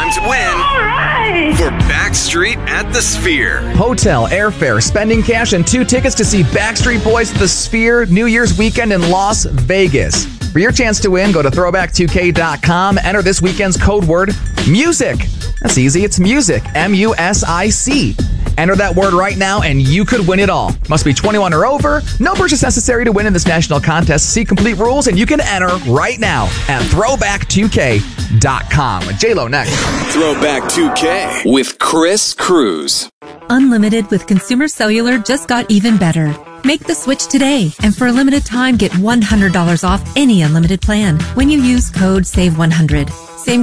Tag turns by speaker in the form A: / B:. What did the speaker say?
A: time to win for Backstreet at the Sphere.
B: Hotel, airfare, spending cash, and 2 tickets to see Backstreet Boys at the Sphere New Year's weekend in Las Vegas. For your chance to win, go to throwback2k.com. Enter this weekend's code word, music. That's easy. It's music. MUSIC. Enter that word right now, and you could win it all. Must be 21 or over. No purchase necessary to win in this national contest. See complete rules, and you can enter right now at throwback2k.com. With J-Lo next.
A: Throwback 2K with Chris Cruz.
C: Unlimited with Consumer Cellular just got even better. Make the switch today, and for a limited time, get $100 off any unlimited plan when you use code SAVE100. Same